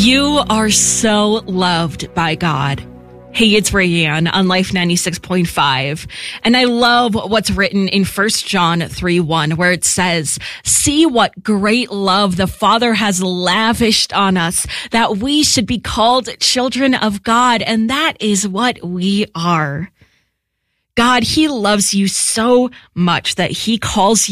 You are so loved by God. Hey, it's Rayanne on Life 96.5. And I love what's written in 1 John 3:1, where it says, "See what great love the Father has lavished on us, that we should be called children of God." And that is what we are. God, He loves you so much that He calls